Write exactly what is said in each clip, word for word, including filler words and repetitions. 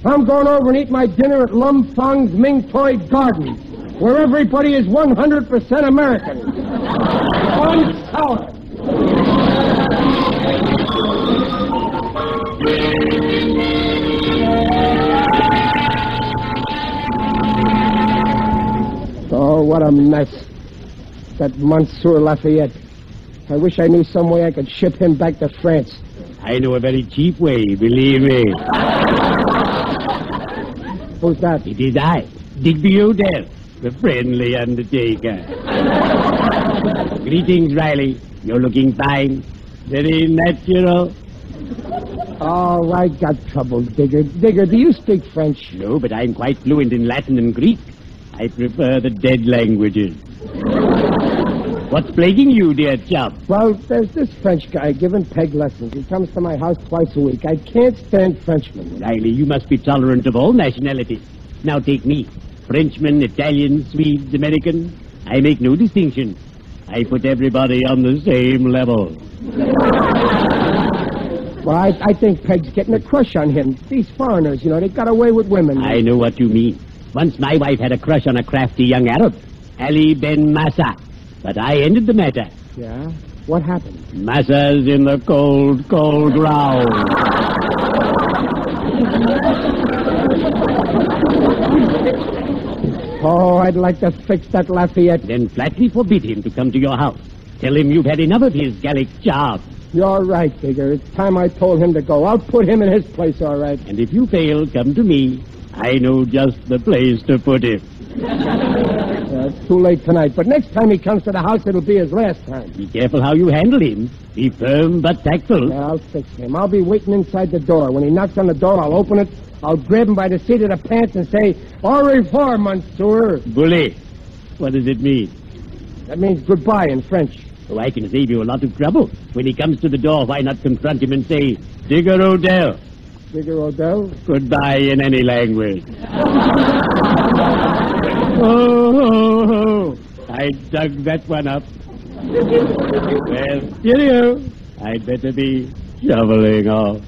I'm going over and eat my dinner at Lum Fang's Ming Toi Garden, where everybody is one hundred percent American. One sour. Oh, what a mess. That Monsieur Lafayette. I wish I knew some way I could ship him back to France. I know a very cheap way, believe me. Who's that? It is I, Digby Odell, the friendly undertaker. Greetings, Riley. You're looking fine. Very natural. Oh, I got trouble, Digger. Digger, do you speak French? No, but I'm quite fluent in Latin and Greek. I prefer the dead languages. What's plaguing you, dear chap? Well, there's this French guy giving Peg lessons. He comes to my house twice a week. I can't stand Frenchmen. Riley, you must be tolerant of all nationalities. Now take me. Frenchman, Italian, Swedes, American. I make no distinction. I put everybody on the same level. Well, I, I think Peg's getting a crush on him. These foreigners, you know, they got away with women. I know what you mean. Once my wife had a crush on a crafty young Arab, Ali Ben Massa. But I ended the matter. Yeah? What happened? Massa's in the cold, cold ground. Oh, I'd like to fix that Lafayette. Then flatly forbid him to come to your house. Tell him you've had enough of his Gallic charm. You're right, Digger. It's time I told him to go. I'll put him in his place, all right. And if you fail, come to me. I know just the place to put him. Uh, it's too late tonight, but next time he comes to the house, it'll be his last time. Be careful how you handle him. Be firm but tactful. Yeah, I'll fix him. I'll be waiting inside the door. When he knocks on the door, I'll open it. I'll grab him by the seat of the pants and say, au revoir, monsieur. Bully. What does it mean? That means goodbye in French. Oh, I can save you a lot of trouble. When he comes to the door, why not confront him and say, Digger Odell. Digger Odell? Goodbye in any language. Oh, oh, oh, I dug that one up. Well, cheerio. I'd better be shoveling off.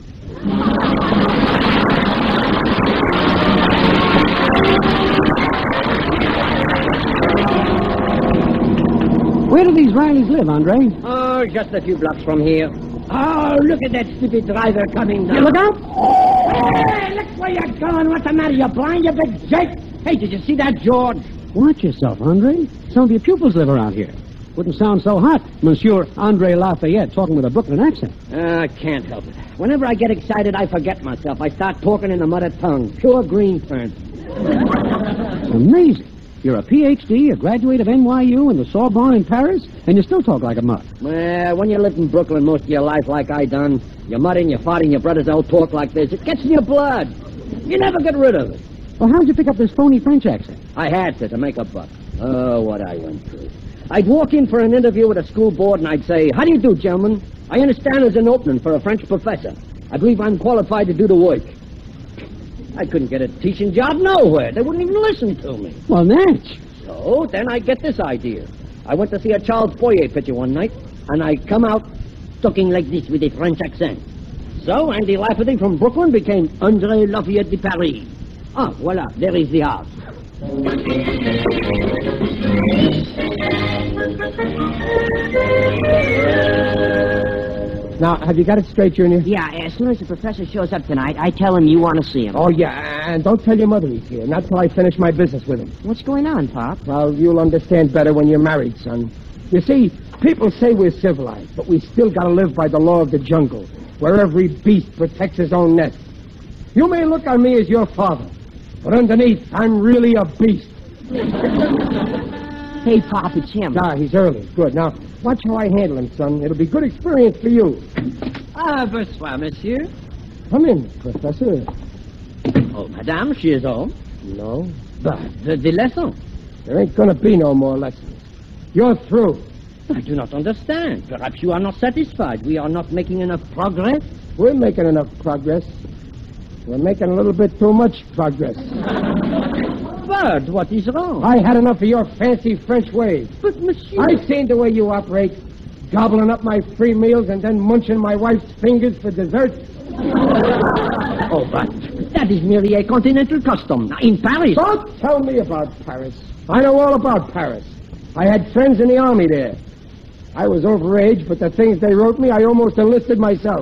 Where do these Rileys live, Andre? Oh, just a few blocks from here. Oh, look at that stupid driver coming down. You look out! Hey, look where you're going. What's the matter? You blind, you big jerk? Hey, did you see that, George? Watch yourself, Andre. Some of your pupils live around here. Wouldn't sound so hot, Monsieur Andre Lafayette, talking with a Brooklyn accent. Uh, I can't help it. Whenever I get excited, I forget myself. I start talking in the mother tongue. Pure green fern. It's amazing. You're a P H D, a graduate of N Y U and the Sorbonne in Paris, and you still talk like a mutt. Well, when you lived in Brooklyn most of your life like I done, your mother and your father and your brothers all talk like this. It gets in your blood. You never get rid of it. Well, how'd you pick up this phony French accent? I had to, to make a buck. Oh, what I went through. I'd walk in for an interview with a school board and I'd say, how do you do, gentlemen? I understand there's an opening for a French professor. I believe I'm qualified to do the work. I couldn't get a teaching job nowhere. They wouldn't even listen to me. Well, Natch. So then I get this idea. I went to see a Charles Fourier picture one night, and I come out talking like this with a French accent. So Andy Lafferty from Brooklyn became André Lafayette de Paris. Ah, voila, there is the house. Now, have you got it straight, Junior? Yeah, as soon as the professor shows up tonight, I tell him you want to see him. Oh, yeah, and don't tell your mother he's here. Not till I finish my business with him. What's going on, Pop? Well, you'll understand better when you're married, son. You see, people say we're civilized, but we still got to live by the law of the jungle, where every beast protects his own nest. You may look on me as your father, but underneath, I'm really a beast. Hey, Pop, it's him. Ah, he's early. Good. Now, watch how I handle him, son. It'll be good experience for you. Ah, bonsoir, monsieur. Come in, Professor. Oh, madame, she is home. No, But the, the lesson? there ain't gonna be no more lessons. You're through. I do not understand. Perhaps you are not satisfied. We are not making enough progress. We're making enough progress. We're making a little bit too much progress. But what is wrong? I had enough of your fancy French ways. But, monsieur... I've seen the way you operate, gobbling up my free meals and then munching my wife's fingers for dessert. Oh, but that is merely a continental custom. Now, in Paris... Don't tell me about Paris. I know all about Paris. I had friends in the army there. I was overage, but the things they wrote me, I almost enlisted myself.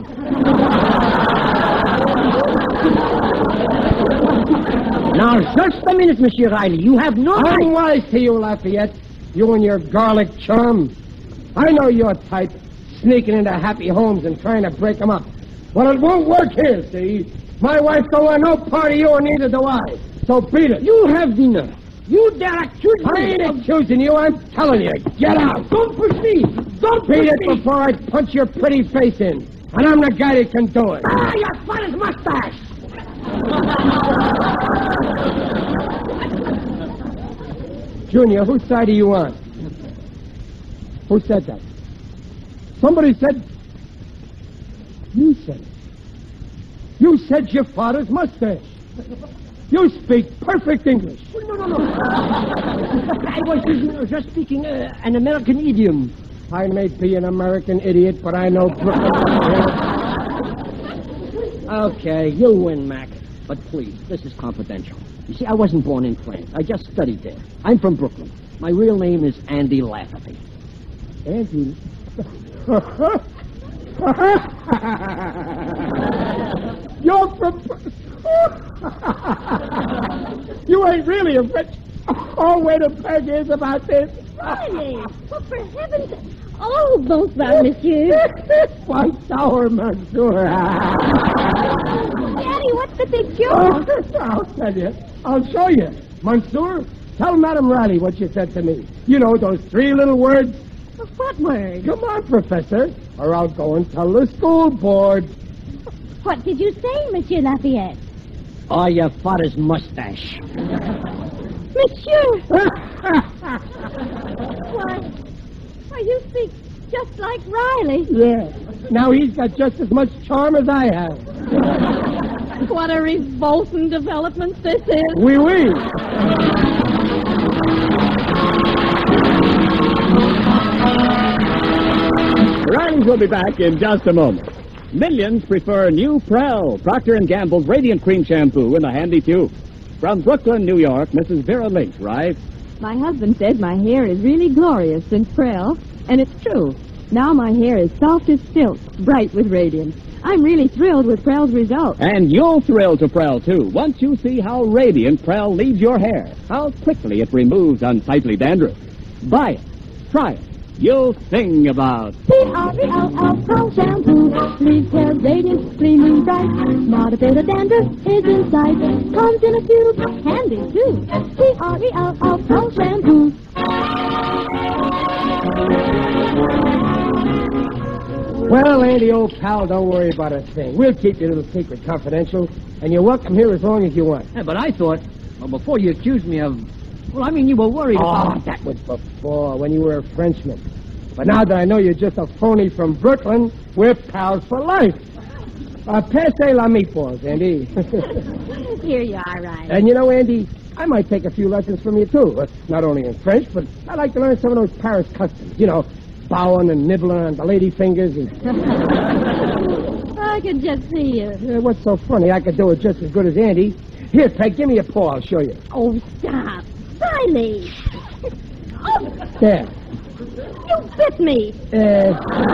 Now, just a minute, Monsieur Riley. You have no right... I'm wise to you, Lafayette. You and your garlic charm. I know your type, sneaking into happy homes and trying to break them up. Well, it won't work here, see? My wife don't want no part of you, and neither do I. So beat it. You have the nerve. You dare accuse me. I ain't accusing you. I'm telling you. Get out. Don't push me. Don't push Beat it me. before I punch your pretty face in. And I'm the guy that can do it. Ah, your father's mustache. Junior, whose side are you on? Who said that? Somebody said... You said it. You said your father's mustache. You speak perfect English. No, no, no. I was uh, just speaking uh, an American idiom. I may be an American idiot, but I know Brooklyn. Okay, you win, Mac. But please, this is confidential. You see, I wasn't born in France. I just studied there. I'm from Brooklyn. My real name is Andy Lafferty. Andy. You're from... You ain't really a French... Oh, wait a minute, is about this. Riley, well, for heaven's sake. Oh, bonsoir, monsieur. White sour, monsieur. Daddy, what's the big joke? Oh, I'll tell you. I'll show you. Monsieur, tell Madame Riley what you said to me. You know, those three little words. What word? Come on, Professor, or I'll go and tell the school board. What did you say, Monsieur Lafayette? Oh, your father's mustache. Monsieur! Why, why, you speak just like Riley. Yeah. Now he's got just as much charm as I have. What a revolting development this is. Oui, oui. Riley's will be back in just a moment. Millions prefer new Prell, Procter and Gamble's Radiant Cream Shampoo in the handy tube. From Brooklyn, New York, Missus Vera Lynch writes, My husband said my hair is really glorious since Prell, and it's true. Now my hair is soft as silk, bright with radiance. I'm really thrilled with Prell's results. And you'll thrill to Prell, too, once you see how radiant Prell leaves your hair, how quickly it removes unsightly dandruff. Buy it. Try it. You'll sing about P R E L L Prell shampoo leaves hair radiant, gleaming bright. Not a bit of dandruff is inside. Comes in a tube, handy too. P R E L L Prell shampoo. Well, Andy, old pal, don't worry about a thing. We'll keep your little secret confidential, and you're welcome here as long as you want. Yeah, but I thought, well, before you accused me of... Well, I mean, you were worried Oh, about... that was before, when you were a Frenchman. But now that I know you're just a phony from Brooklyn, we're pals for life. Uh, passe la meatballs, Andy. Here you are, Riley. And you know, Andy, I might take a few lessons from you, too. Uh, not only in French, but I'd like to learn some of those Paris customs. You know, bowing and nibbling on the lady fingers. And... I could just see you. Yeah, what's so funny? I could do it just as good as Andy. Here, Peg, give me a paw. I'll show you. Oh, stop. Riley. Oh, There. you bit me. Uh,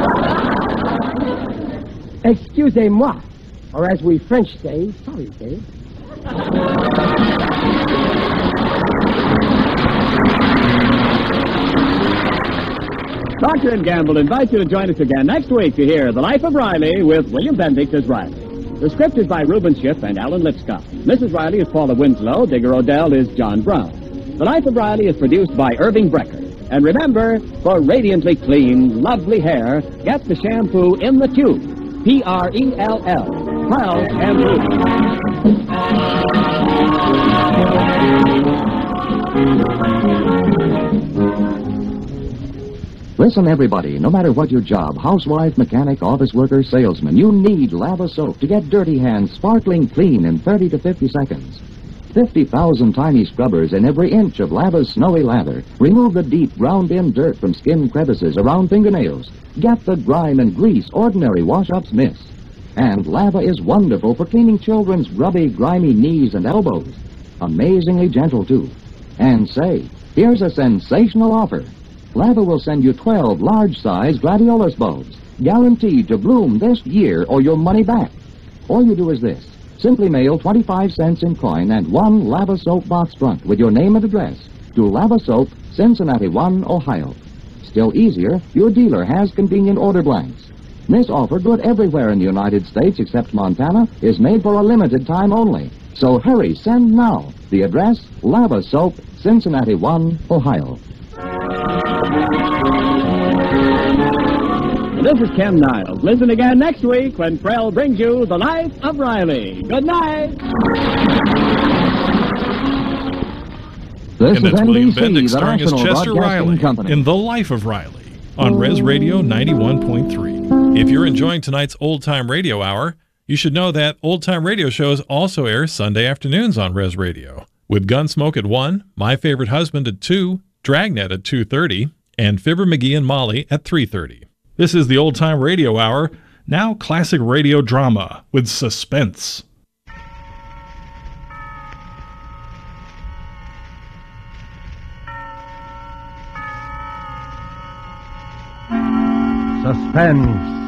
excusez-moi. Or as we French say, sorry, Dave. Procter and Gamble invites you to join us again next week to hear The Life of Riley with William Bendix as Riley. The script is by Reuben Schiff and Alan Lipscott. Missus Riley is Paula Winslow. Digger Odell is John Brown. The Life of Riley is produced by Irving Brecker. And remember, for radiantly clean, lovely hair, get the shampoo in the tube. P R E L L. Prell Shampoo. Listen, everybody, no matter what your job, housewife, mechanic, office worker, salesman, you need Lava soap to get dirty hands sparkling clean in thirty to fifty seconds. fifty thousand tiny scrubbers in every inch of Lava's snowy lather remove the deep, ground-in dirt from skin crevices around fingernails. Get the grime and grease ordinary wash-ups miss. And Lava is wonderful for cleaning children's grubby, grimy knees and elbows. Amazingly gentle, too. And say, here's a sensational offer. Lava will send you twelve large-size gladiolus bulbs, guaranteed to bloom this year or your money back. All you do is this. Simply mail twenty-five cents in coin and one Lava Soap box front with your name and address to Lava Soap, Cincinnati one, Ohio. Still easier, your dealer has convenient order blanks. This offer, good everywhere in the United States except Montana, is made for a limited time only. So hurry, send now. The address, Lava Soap, Cincinnati one, Ohio. This is Ken Niles. Listen again next week when Prell brings you The Life of Riley. Good night. This And is that's N William B C, Bendick the starring as National Chester Broadcasting Riley Company. in The Life of Riley on Res Radio ninety-one point three. If you're enjoying tonight's Old Time Radio Hour, you should know that Old Time Radio shows also air Sunday afternoons on Res Radio, with Gunsmoke at one, My Favorite Husband at two, Dragnet at two thirty, and Fibber McGee and Molly at three thirty. This is the Old Time Radio Hour, now classic radio drama with suspense. Suspense.